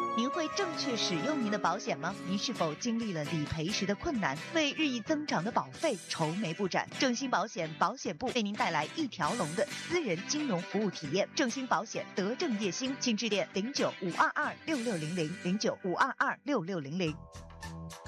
您会正确使用您的保险吗？您是否经历了理赔时的困难，为日益增长的保费愁眉不展？正兴保险保险部为您带来一条龙的私人金融服务体验。正兴保险德正叶兴，请致电09-522-6600，09-522-6600。